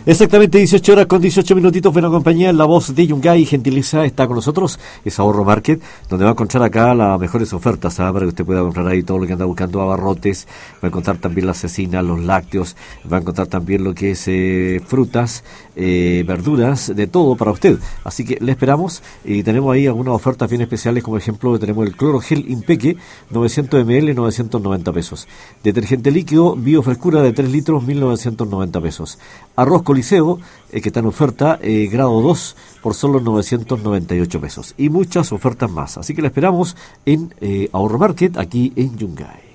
Exactamente 18 horas con 18 minutitos. Buena compañía, la voz de Yungay Gentileza está con nosotros. Es Ahorro Market, donde va a encontrar acá las mejores ofertas, ¿sabes? Para que usted pueda comprar ahí todo lo que anda buscando, abarrotes. Va a encontrar también la cecina, los lácteos. Va a encontrar también lo que es frutas, verduras, de todo para usted. Así que le esperamos y tenemos ahí algunas ofertas bien especiales, como ejemplo tenemos el cloro gel Impeque 900 ml 990 pesos. Detergente líquido Biofrescura de 3 litros 1990 pesos. Arroz Coliseo, que está en oferta, grado 2 por solo 998 pesos. Y muchas ofertas más. Así que la esperamos en Ahorro Market, aquí en Yungay.